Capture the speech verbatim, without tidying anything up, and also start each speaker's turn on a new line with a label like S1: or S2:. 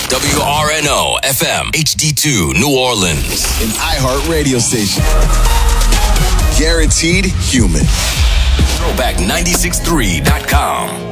S1: W R N O F M H D two New Orleans.
S2: An iHeart radio station. Guaranteed human.
S1: Throwback nine six three dot com.